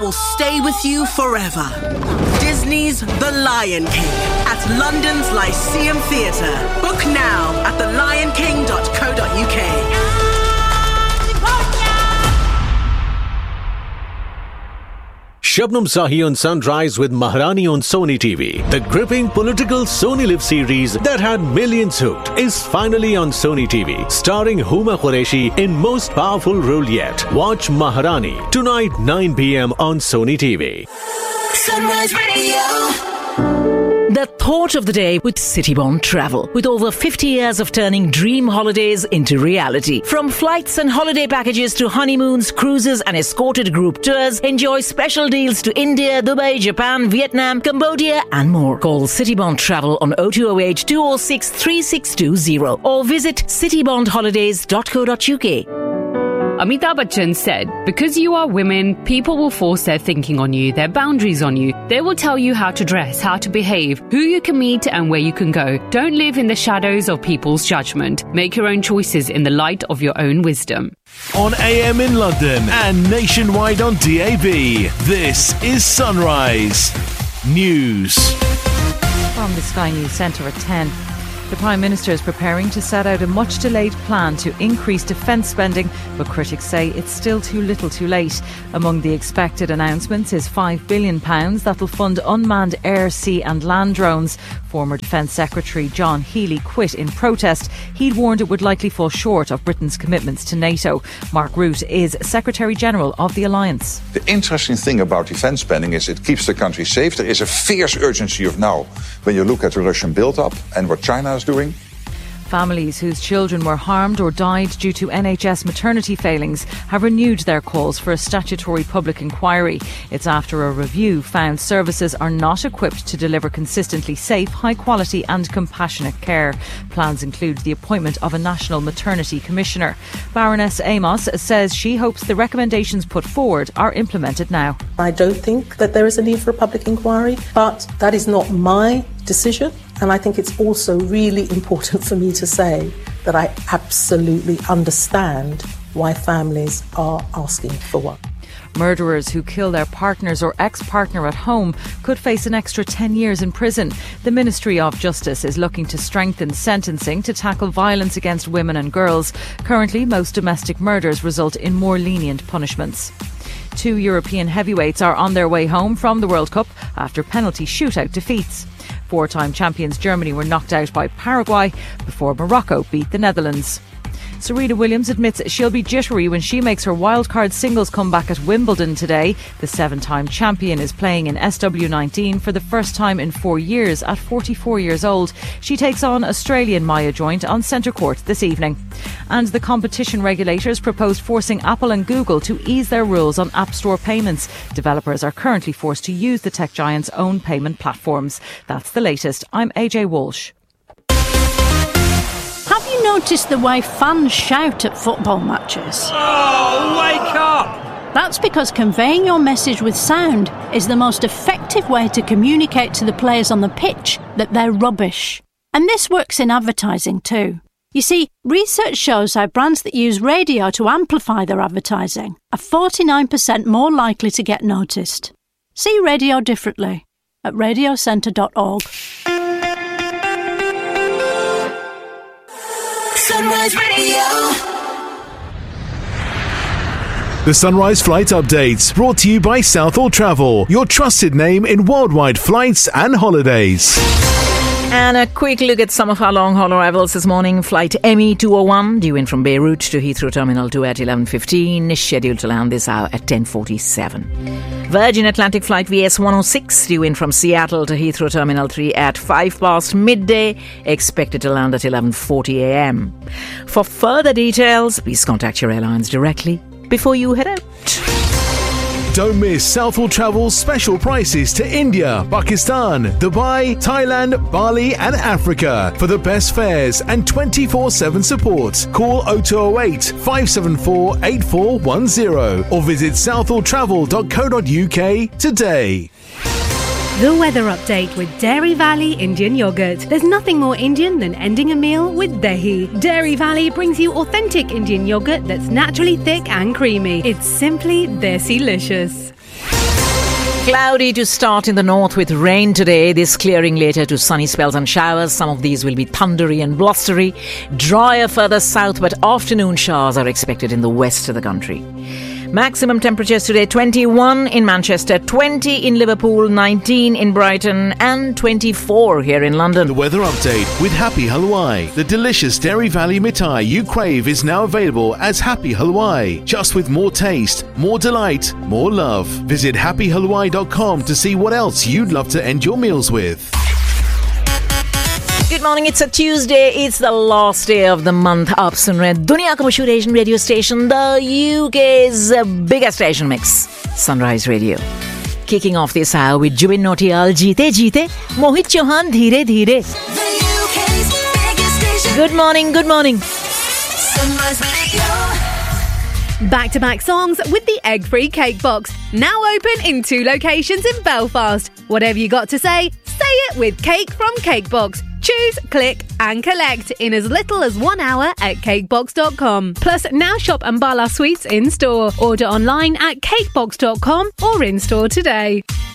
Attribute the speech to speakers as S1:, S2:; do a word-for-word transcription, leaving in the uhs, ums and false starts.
S1: will stay with you forever. Disney's The Lion King at London's Lyceum Theatre. Book now at the lion king dot co dot uk.
S2: Shabnam Sahi on Sunrise with Maharani on Sony T V. The gripping political Sony Live series that had millions hooked is finally on Sony T V, starring Huma Qureshi in most powerful role yet. Watch Maharani tonight nine p.m. on Sony T V.
S3: Sunrise Radio.
S4: The thought of the day with Citybond Travel. With over fifty years of turning dream holidays into reality. From flights and holiday packages to honeymoons, cruises and escorted group tours, enjoy special deals to India, Dubai, Japan, Vietnam, Cambodia and more. Call Citybond Travel on oh two oh eight, two oh six, three six two oh or visit citybond holidays dot co dot uk.
S5: Amitabh Bachchan said, because you are women, people will force their thinking on you, their boundaries on you. They will tell you how to dress, how to behave, who you can meet and where you can go. Don't live in the shadows of people's judgment. Make your own choices in the light of your own wisdom.
S6: On A M in London and nationwide on D A B, this is Sunrise News.
S7: From the Sky News Centre at ten. The Prime Minister is preparing to set out a much-delayed plan to increase defence spending, but critics say it's still too little too late. Among the expected announcements is five billion pounds that will fund unmanned air, sea and land drones. Former Defence Secretary John Healey quit in protest. He'd warned it would likely fall short of Britain's commitments to NATO. Mark Rutte is Secretary-General of the Alliance.
S8: The interesting thing about defence spending is it keeps the country safe. There is a fierce urgency of now when you look at the Russian build-up and what China is doing.
S7: Families whose children were harmed or died due to N H S maternity failings have renewed their calls for a statutory public inquiry. It's after a review found services are not equipped to deliver consistently safe, high quality and compassionate care. Plans include the appointment of a National Maternity Commissioner. Baroness Amos says she hopes the recommendations put forward are implemented now.
S9: I don't think that there is a need for a public inquiry, but that is not my decision. And I think it's also really important for me to say that I absolutely understand why families are asking for one.
S7: Murderers who kill their partners or ex-partner at home could face an extra ten years in prison. The Ministry of Justice is looking to strengthen sentencing to tackle violence against women and girls. Currently, most domestic murders result in more lenient punishments. Two European heavyweights are on their way home from the World Cup after penalty shootout defeats. Four-time champions Germany were knocked out by Paraguay before Morocco beat the Netherlands. Serena Williams admits she'll be jittery when she makes her wildcard singles comeback at Wimbledon today. The seven-time champion is playing in S W nineteen for the first time in four years at forty-four years old. She takes on Australian Maya Joint on centre court this evening. And the competition regulators proposed forcing Apple and Google to ease their rules on App Store payments. Developers are currently forced to use the tech giants' own payment platforms. That's the latest. I'm A J Walsh.
S10: Have you noticed the way fans shout at football matches?
S11: Oh, wake up!
S10: That's because conveying your message with sound is the most effective way to communicate to the players on the pitch that they're rubbish. And this works in advertising too. You see, research shows how brands that use radio to amplify their advertising are forty-nine percent more likely to get noticed. See radio differently at radio centre dot org.
S3: Sunrise Radio.
S6: The Sunrise Flight Updates, brought to you by Southall Travel, your trusted name in worldwide flights and holidays.
S4: And a quick look at some of our long-haul arrivals this morning. Flight M E two oh one due in from Beirut to Heathrow Terminal two at eleven fifteen, scheduled to land this hour at ten forty-seven. Virgin Atlantic Flight V S one oh six due in from Seattle to Heathrow Terminal three at five past midday, expected to land at eleven forty a.m. For further details, please contact your airlines directly before you head out.
S6: Don't miss Southall Travel's special prices to India, Pakistan, Dubai, Thailand, Bali and Africa. For the best fares and twenty-four seven support, call oh two oh eight, five seven four, eight four one oh or visit southall travel dot co dot uk today.
S12: The weather update with Dairy Valley Indian Yogurt. There's nothing more Indian than ending a meal with dahi. Dairy Valley brings you authentic Indian yogurt that's naturally thick and creamy. It's simply desi-licious.
S4: Cloudy to start in the north with rain today. This clearing later to sunny spells and showers. Some of these will be thundery and blustery. Drier further south, but afternoon showers are expected in the west of the country. Maximum temperatures today, twenty-one in Manchester, twenty in Liverpool, nineteen in Brighton and twenty-four here in London.
S6: The weather update with Happy Halwai. The delicious Dairy Valley mithai you crave is now available as Happy Halwai. Just with more taste, more delight, more love. Visit happy halwai dot com to see what else you'd love to end your meals with.
S4: Good morning, it's a Tuesday, it's the last day of the month. Aap sun rahe hain Duniya ka mashhoor Asian radio station, the U K's biggest Asian mix, Sunrise Radio. Kicking off this hour with Jubin Nautiyal, Jeete Jeete, Mohit Chauhan, Dheere Dheere. Good morning, good morning.
S3: Sunrise Radio.
S12: Back-to-back songs with the egg-free cake box. Now open in two locations in Belfast. Whatever you got to say, say it with Cake from Cakebox. Choose, click and collect in as little as one hour at cakebox dot com. Plus, now shop Ambala Sweets in-store. Order online at cakebox dot com or in-store today.